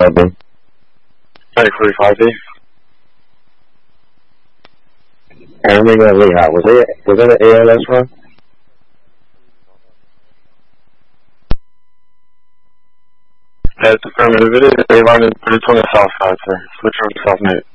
45B. 45B. And we got Lehigh. Was that an ALS run? That's affirmative. It is. They run it, but it's on the south side, sir. Switch over to South Nate.